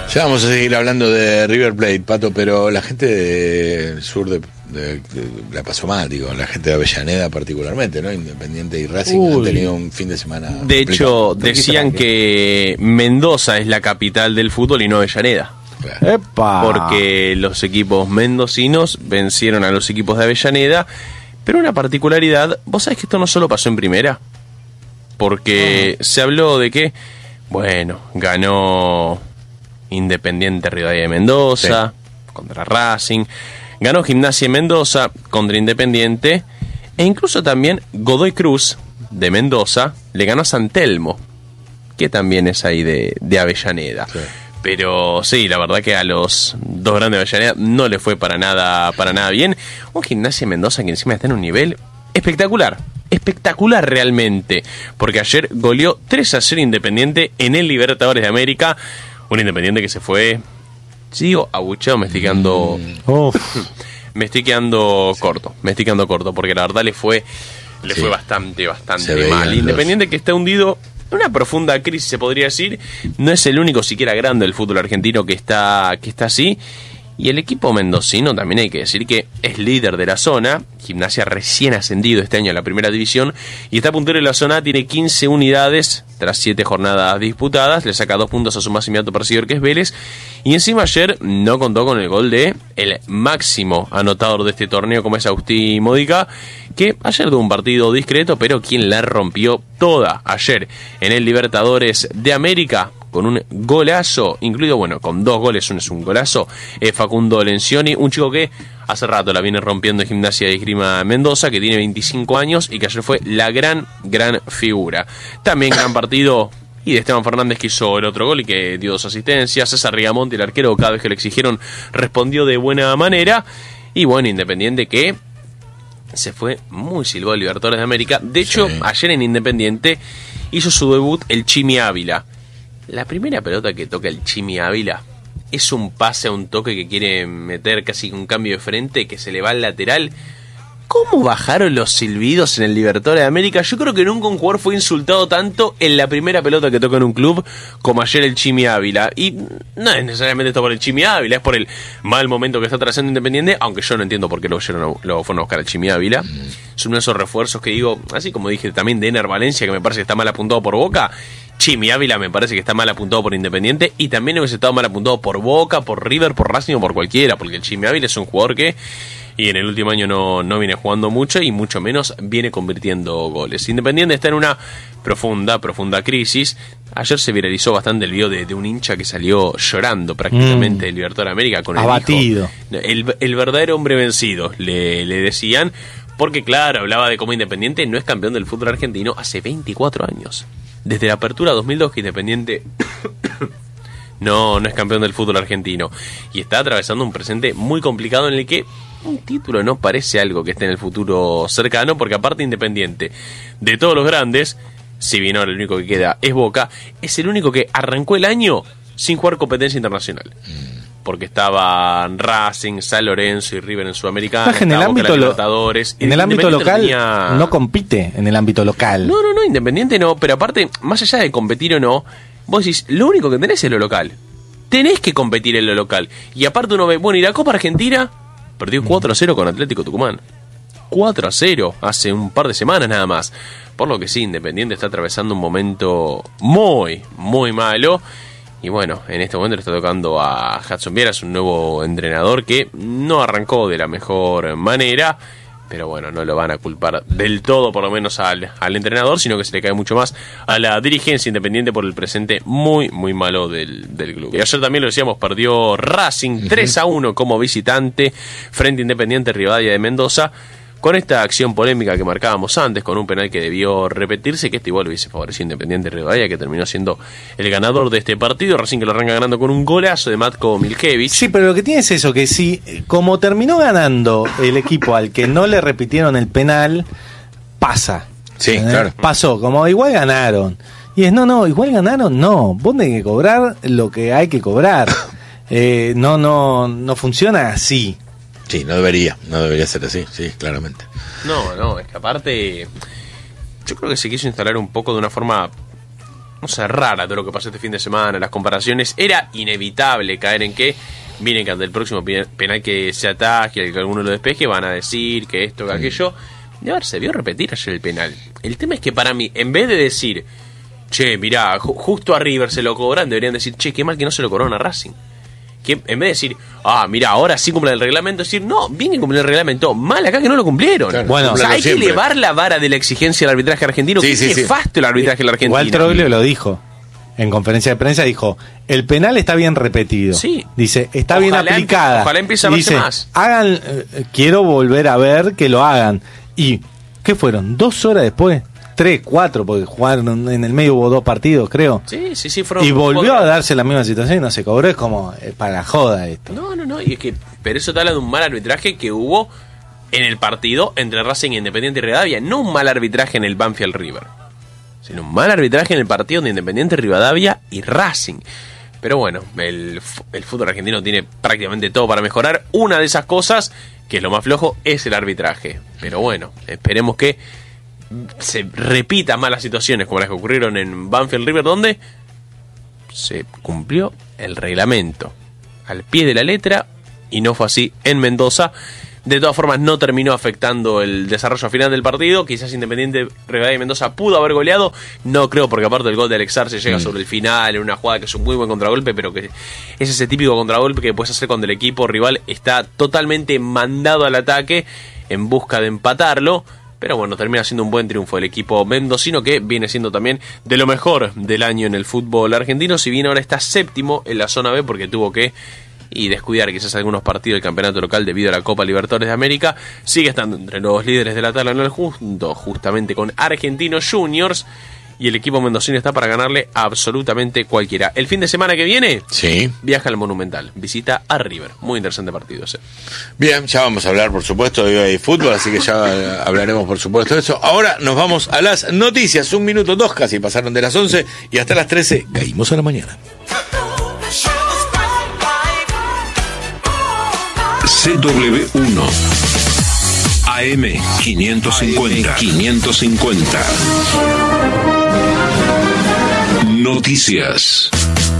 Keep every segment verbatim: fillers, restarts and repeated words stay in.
Ya vamos a seguir hablando de River Plate, Pato, pero la gente del sur de, de, de, la pasó mal, digo, la gente de Avellaneda particularmente, ¿no? Independiente y Racing Uy. han tenido un fin de semana De complicado. hecho, decían que Mendoza es la capital del fútbol y no Avellaneda. Claro. ¡Epa! Porque los equipos mendocinos vencieron a los equipos de Avellaneda, pero una particularidad, ¿vos sabés que esto no solo pasó en primera? Porque uh-huh. se habló de que, bueno, ganó Independiente Rivadavia de Mendoza sí. contra Racing, ganó Gimnasia de Mendoza contra Independiente, e incluso también Godoy Cruz de Mendoza le ganó a San Telmo, que también es ahí de, de Avellaneda. Sí. Pero sí, la verdad que a los dos grandes de Avellaneda no le fue para nada, para nada bien. Un Gimnasia de Mendoza que encima está en un nivel espectacular. Espectacular realmente. Porque ayer goleó tres a cero Independiente en el Libertadores de América. Un Independiente que se fue, sigo abucheado, me estoy quedando, oh. me estoy quedando corto, me estoy quedando corto, porque la verdad le fue, le sí. fue bastante, bastante mal. Independiente los... que está hundido en una profunda crisis, se podría decir, no es el único siquiera grande del fútbol argentino que está, que está así. Y el equipo mendocino también hay que decir que es líder de la zona. Gimnasia recién ascendido este año a la primera división y está puntero en la zona, tiene quince unidades tras siete jornadas disputadas, le saca dos puntos a su más inmediato perseguidor que es Vélez, y encima ayer no contó con el gol de el máximo anotador de este torneo como es Agustín Modica, que ayer tuvo un partido discreto, pero quien la rompió toda ayer en el Libertadores de América con un golazo, incluido, bueno, con dos goles, uno es un golazo, eh, Facundo Lencioni, un chico que hace rato la viene rompiendo en Gimnasia de Esgrima Mendoza, que tiene veinticinco años y que ayer fue la gran, gran figura. También gran partido y de Esteban Fernández, que hizo el otro gol y que dio dos asistencias. César Rigamonte, el arquero, cada vez que le exigieron respondió de buena manera. Y bueno, Independiente que se fue muy silbado al Libertadores de América. De hecho, sí. ayer en Independiente hizo su debut el Chimi Ávila. La primera pelota que toca el Chimi Ávila es un pase a un toque que quiere meter casi un cambio de frente, que se le va al lateral. ¿Cómo bajaron los silbidos en el Libertadores de América? Yo creo que nunca un jugador fue insultado tanto en la primera pelota que toca en un club como ayer el Chimi Ávila. Y no es necesariamente esto por el Chimi Ávila, es por el mal momento que está trazando Independiente, aunque yo no entiendo por qué lo, lo fueron a buscar al Chimi Ávila. Mm. Son uno de esos refuerzos que digo, así como dije también de Ener Valencia, que me parece que está mal apuntado por Boca. Chimi Ávila me parece que está mal apuntado por Independiente y también hubiese estado mal apuntado por Boca, por River, por Racing o por cualquiera, porque el Chimi Ávila es un jugador que y en el último año no, no viene jugando mucho y mucho menos viene convirtiendo goles. Independiente está en una profunda, profunda crisis. Ayer se viralizó bastante el video de, de un hincha que salió llorando prácticamente mm. del Libertadores de América con el abatido. Hijo. El, el verdadero hombre vencido, le, le decían, porque claro, hablaba de cómo Independiente no es campeón del fútbol argentino hace veinticuatro años. Desde la apertura dos mil dos que Independiente no, no es campeón del fútbol argentino. Y está atravesando un presente muy complicado en el que un título no parece algo que esté en el futuro cercano, porque aparte Independiente, de todos los grandes, si bien ahora el único que queda es Boca, es el único que arrancó el año sin jugar competencia internacional. Porque estaban Racing, San Lorenzo y River en Sudamericana. En el ámbito, lo, en el ámbito local tenía... no compite en el ámbito local. No, no, no, Independiente no, pero aparte, más allá de competir o no, vos decís, lo único que tenés es lo local. Tenés que competir en lo local. Y aparte uno ve, bueno, y la Copa Argentina perdió cuatro a cero con Atlético Tucumán. cuatro a cero hace un par de semanas nada más. Por lo que sí, Independiente está atravesando un momento muy, muy malo. Y bueno, en este momento le está tocando a Hudson Vieras, un nuevo entrenador que no arrancó de la mejor manera. Pero bueno, no lo van a culpar del todo, por lo menos al, al entrenador, sino que se le cae mucho más a la dirigencia Independiente por el presente muy, muy malo del, del club. Y ayer también lo decíamos, perdió Racing uh-huh. tres a uno como visitante frente a Independiente Rivadavia de Mendoza, con esta acción polémica que marcábamos antes, con un penal que debió repetirse, que este igual hubiese favorecido Independiente Rivadavia, que terminó siendo el ganador de este partido. Racing que lo arranca ganando con un golazo de Matko Milkevich. Sí, pero lo que tiene es eso, que si, como terminó ganando el equipo al que no le repitieron el penal, pasa. Sí, ¿eh? Claro. Pasó, como igual ganaron. Y es, no, no, igual ganaron, no. Vos tenés que cobrar lo que hay que cobrar. Eh, no, no, no funciona así. Sí, no debería, no debería ser así, sí, claramente. No, no, es que aparte, yo creo que se quiso instalar un poco de una forma no sé, rara todo lo que pasó este fin de semana, las comparaciones. Era inevitable caer en que miren que ante el próximo penal que se ataque, que alguno lo despeje, van a decir que esto, que aquello. Y a ver, se vio repetir ayer el penal. El tema es que para mí, en vez de decir, che, mirá, ju- justo a River se lo cobran, deberían decir, che, qué mal que no se lo cobraron a Racing. Que en vez de decir, ah, mira, ahora sí cumplen el reglamento, decir, no, bien que cumplen el reglamento, mal acá que no lo cumplieron. Claro, bueno, o sea, hay siempre. que elevar la vara de la exigencia del arbitraje argentino. Sí, Qué sí, sí. nefasto el arbitraje del argentino. Igual Troglio lo dijo. En conferencia de prensa dijo, el penal está bien repetido. Sí. Dice, está Ojalá bien empe- aplicada. ojalá empiece a Dice, verse más. hagan, eh, quiero volver a ver que lo hagan. Y, ¿qué fueron? ¿Dos horas después? Tres, cuatro, porque jugaron en el medio, hubo dos partidos, creo. Sí, sí, sí. Fueron, Y volvió fueron- a darse la misma situación y no se cobró. Es como, eh, para la joda esto. No, no, no. Y es que, pero eso te habla de un mal arbitraje que hubo en el partido entre Racing e Independiente y Rivadavia. No un mal arbitraje en el Banfield River, sino un mal arbitraje en el partido de Independiente, Rivadavia y Racing. Pero bueno, el, el fútbol argentino tiene prácticamente todo para mejorar. Una de esas cosas, que es lo más flojo, es el arbitraje. Pero bueno, esperemos que se repitan más las situaciones como las que ocurrieron en Banfield River, donde se cumplió el reglamento al pie de la letra, y no fue así en Mendoza. De todas formas, no terminó afectando el desarrollo final del partido. Quizás Independiente, Rivadavia y Mendoza pudo haber goleado. No creo, porque aparte el gol de Alex Arce llega mm. sobre el final, en una jugada que es un muy buen contragolpe, pero que es ese típico contragolpe que puedes hacer cuando el equipo rival está totalmente mandado al ataque en busca de empatarlo. Pero bueno, termina siendo un buen triunfo el equipo mendocino, que viene siendo también de lo mejor del año en el fútbol argentino. Si bien ahora está séptimo en la zona B, porque tuvo que y descuidar quizás algunos partidos del campeonato local debido a la Copa Libertadores de América, sigue estando entre los líderes de la tabla en el junto, justamente con Argentinos Juniors, y el equipo mendocino está para ganarle a absolutamente cualquiera. El fin de semana que viene, sí, viaja al Monumental, visita a River. Muy interesante partido ese. Bien, ya vamos a hablar, por supuesto, de fútbol, así que ya hablaremos, por supuesto, de eso. Ahora nos vamos a las noticias. Un minuto, dos casi pasaron de las once y hasta las trece. Caímos a la mañana. C W uno A M quinientos cincuenta quinientos cincuenta Noticias.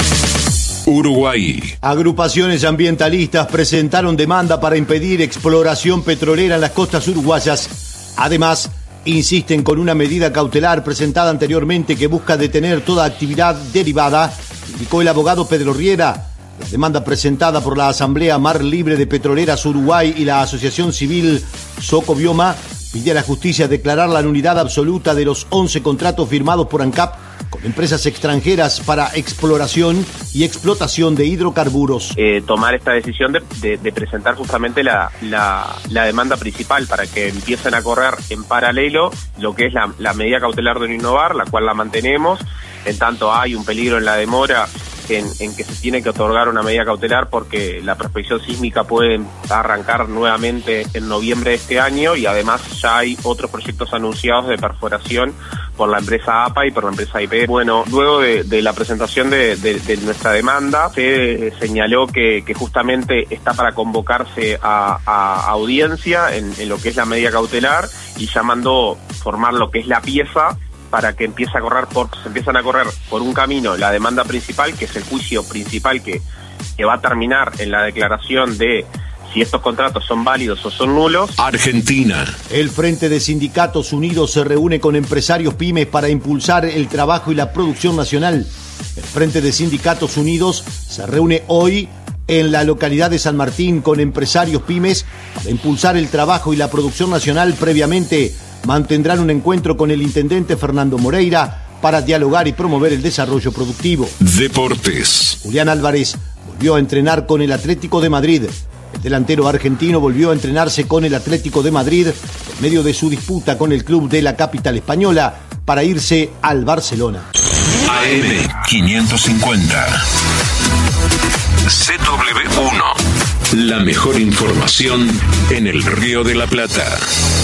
Uruguay. Agrupaciones ambientalistas presentaron demanda para impedir exploración petrolera en las costas uruguayas. Además, insisten con una medida cautelar presentada anteriormente que busca detener toda actividad derivada, indicó el abogado Pedro Riera. La demanda presentada por la Asamblea Mar Libre de Petroleras Uruguay y la Asociación Civil Socobioma pide a la justicia declarar la nulidad absoluta de los once contratos firmados por ANCAP con empresas extranjeras para exploración y explotación de hidrocarburos. Eh, tomar esta decisión de, de, de presentar justamente la, la, la demanda principal para que empiecen a correr en paralelo lo que es la, la medida cautelar de no innovar, la cual la mantenemos. En tanto hay un peligro en la demora En, en que se tiene que otorgar una medida cautelar porque la prospección sísmica puede arrancar nuevamente en noviembre de este año, y además ya hay otros proyectos anunciados de perforación por la empresa A P A y por la empresa I P. Bueno, luego de, de la presentación de, de, de nuestra demanda, se señaló que, que justamente está para convocarse a, a audiencia en, en lo que es la medida cautelar, y ya mandó formar lo que es la pieza para que empiece a correr por, se empiezan a correr por un camino la demanda principal, que es el juicio principal que, que va a terminar en la declaración de si estos contratos son válidos o son nulos. Argentina. El Frente de Sindicatos Unidos se reúne con empresarios pymes para impulsar el trabajo y la producción nacional. El Frente de Sindicatos Unidos se reúne hoy en la localidad de San Martín con empresarios pymes para impulsar el trabajo y la producción nacional. Previamente mantendrán un encuentro con el intendente Fernando Moreira para dialogar y promover el desarrollo productivo. Deportes. Julián Álvarez volvió a entrenar con el Atlético de Madrid. El delantero argentino volvió a entrenarse con el Atlético de Madrid en medio de su disputa con el club de la capital española para irse al Barcelona. A M quinientos cincuenta C W uno. La mejor información en el Río de la Plata.